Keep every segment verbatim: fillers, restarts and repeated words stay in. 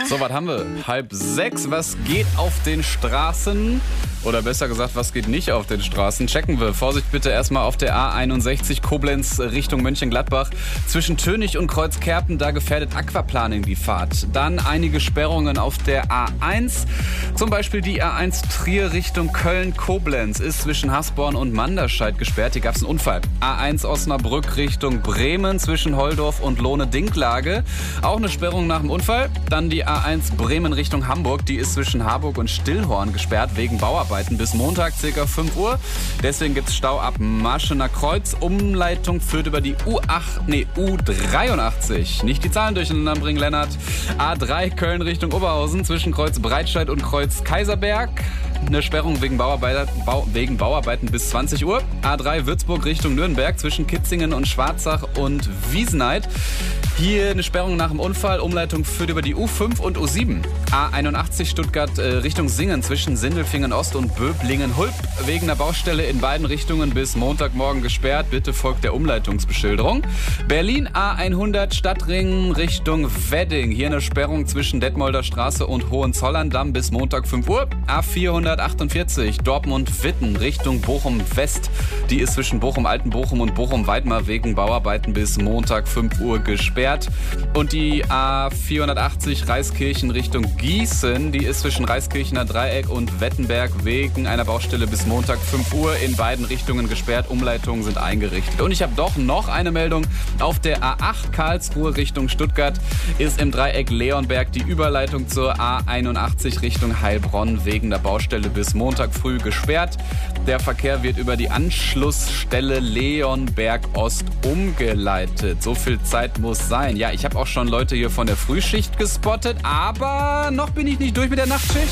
So, was haben wir? Halb sechs. Was geht auf den Straßen? Oder besser gesagt, was geht nicht auf den Straßen? Checken wir. Vorsicht bitte erstmal auf der A einundsechzig Koblenz Richtung Mönchengladbach. Zwischen Tönig und Kreuzkerpen, da gefährdet Aquaplaning die Fahrt. Dann einige Sperrungen auf der A eins. Zum Beispiel die A eins Trier Richtung Köln-Koblenz ist zwischen Hasborn und Manderscheid gesperrt. Hier gab es einen Unfall. A eins Osnabrück Richtung Bremen zwischen Holdorf und Lohne-Dinklage. Auch eine Sperrung nach dem Unfall. Dann die A eins Bremen Richtung Hamburg. Die ist zwischen Harburg und Stillhorn gesperrt wegen Bauarbeiten bis Montag ca. fünf Uhr. Deswegen gibt es Stau ab Marschener Kreuz. Umleitung führt über die U acht, nee, U dreiundachtzig. Nicht die Zahlen durcheinander bringen, Lennart. A drei Köln Richtung Oberhausen zwischen Kreuz Breitscheid und Kreuz Kaiserberg. Eine Sperrung wegen Bauarbeiten, Bau, wegen Bauarbeiten bis zwanzig Uhr. A drei Würzburg Richtung Nürnberg zwischen Kitzingen und Schwarzach und Wiesenheid. Hier eine Sperrung nach dem Unfall. Umleitung führt über die U fünf und U sieben. A einundachtzig Stuttgart äh, Richtung Singen zwischen Sindelfingen Ost und Böblingen-Hulp. Wegen der Baustelle in beiden Richtungen bis Montagmorgen gesperrt. Bitte folgt der Umleitungsbeschilderung. Berlin A hundert Stadtring Richtung Wedding. Hier eine Sperrung zwischen Detmolder Straße und Hohenzollern-Damm bis Montag fünf Uhr. A vierhundertachtundvierzig Dortmund-Witten Richtung Bochum-West. Die ist zwischen Bochum-Altenbochum und Bochum-Weidmar wegen Bauarbeiten bis Montag fünf Uhr gesperrt. Und die A vierhundertachtzig Reiskirchen Richtung Gießen, die ist zwischen Reiskirchener Dreieck und Wettenberg wegen einer Baustelle bis Montag fünf Uhr in beiden Richtungen gesperrt. Umleitungen sind eingerichtet. Und ich habe doch noch eine Meldung. Auf der A acht Karlsruhe Richtung Stuttgart ist im Dreieck Leonberg die Überleitung zur A einundachtzig Richtung Heilbronn wegen der Baustelle bis Montag früh gesperrt. Der Verkehr wird über die Anschlussstelle Leonberg Ost umgeleitet. So viel Zeit muss sein. Ja, ich habe auch schon Leute hier von der Frühschicht gespottet, aber noch bin ich nicht durch mit der Nachtschicht.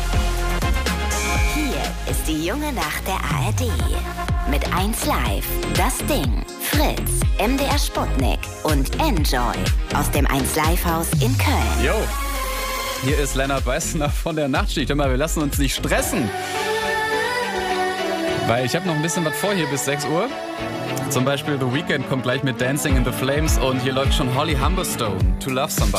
Hier ist die junge Nacht der A R D. Mit eins Live, Das Ding, Fritz, M D R Sputnik und Enjoy aus dem eins Live Haus in Köln. Jo, hier ist Lennart Beißner von der Nachtschicht. Hör mal, wir lassen uns nicht stressen. Weil ich habe noch ein bisschen was vor hier bis sechs Uhr. Zum Beispiel The Weeknd kommt gleich mit Dancing in the Flames und hier läuft schon Holly Humberstone, To Love Somebody.